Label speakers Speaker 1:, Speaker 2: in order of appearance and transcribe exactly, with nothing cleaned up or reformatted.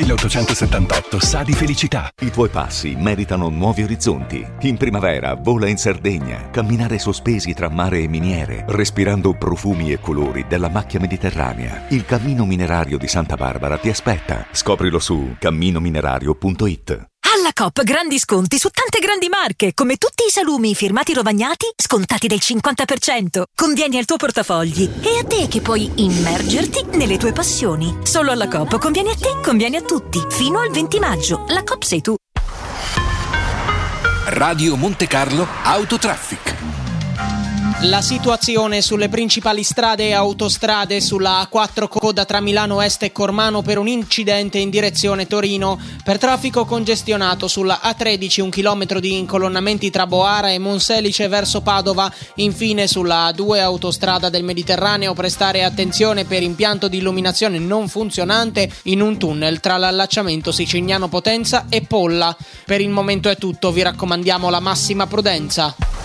Speaker 1: milleottocentosettantotto sa di felicità.
Speaker 2: I tuoi passi meritano nuovi orizzonti. In primavera vola in Sardegna, camminare sospesi tra mare e miniere, respirando profumi e colori della macchia mediterranea. Il Cammino Minerario di Santa Barbara ti aspetta. Scoprilo su cammino minerario punto it.
Speaker 3: Alla Coop grandi sconti su tante grandi marche, come tutti i salumi firmati Rovagnati, scontati del cinquanta per cento. Convieni al tuo portafogli e a te che puoi immergerti nelle tue passioni. Solo alla Coop conviene a te, conviene a tutti. Fino al venti maggio. La Coop sei tu.
Speaker 1: Radio Monte Carlo Autotraffic.
Speaker 4: La situazione sulle principali strade e autostrade: sulla A quattro coda tra Milano Est e Cormano per un incidente in direzione Torino, per traffico congestionato sulla A tredici un chilometro di incolonnamenti tra Boara e Monselice verso Padova. Infine sulla A due autostrada del Mediterraneo prestare attenzione per impianto di illuminazione non funzionante in un tunnel tra l'allacciamento Sicignano Potenza e Polla. Per il momento è tutto, vi raccomandiamo la massima prudenza.